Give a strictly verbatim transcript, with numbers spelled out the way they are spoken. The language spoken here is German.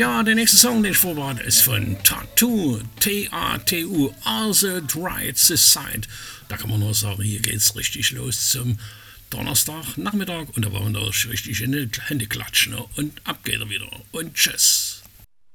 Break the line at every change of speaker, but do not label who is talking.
Ja, der nächste Song, den ich vorbereite, ist von Tattoo, T A T U, Also Dry Side. Da kann man nur sagen, hier geht's richtig los zum Donnerstag, Nachmittag und da wollen wir richtig in die Hände klatschen und ab geht er wieder und tschüss.